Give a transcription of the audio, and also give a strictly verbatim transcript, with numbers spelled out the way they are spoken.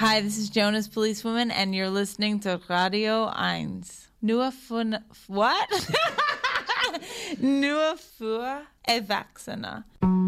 Hi, this is Jonas Policewoman, and you're listening to Radio eins. Nur von... What? Nur für Erwachsene.